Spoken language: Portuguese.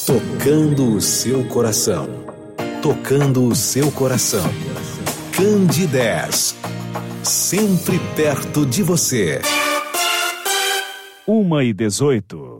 Tocando o seu coração. Tocando o seu coração. Candidez. Sempre perto de você. 1h18.